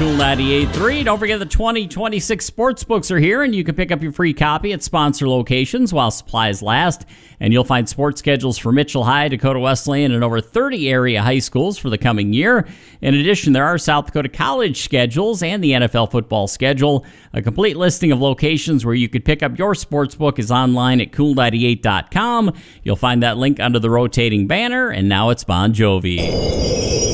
Cool 98.3. Don't forget the 2026 sports books are here, and you can pick up your free copy at sponsor locations while supplies last. And you'll find sports schedules for Mitchell High, Dakota Wesleyan, and over 30 area high schools for the coming year. In addition, there are South Dakota College schedules and the NFL football schedule. A complete listing of locations where you could pick up your sports book is online at cool98.com. You'll find that link under the rotating banner, and now it's Bon Jovi.